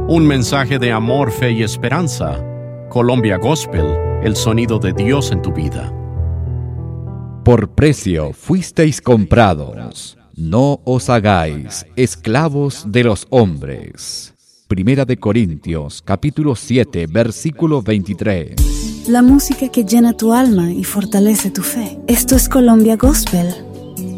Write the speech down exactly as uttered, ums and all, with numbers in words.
Un mensaje de amor, fe y esperanza. Colombia Gospel, el sonido de Dios en tu vida. Por precio fuisteis comprados. No os hagáis esclavos de los hombres. Primera de Corintios, capítulo siete, versículo veintitrés. La música que llena tu alma y fortalece tu fe. Esto es Colombia Gospel.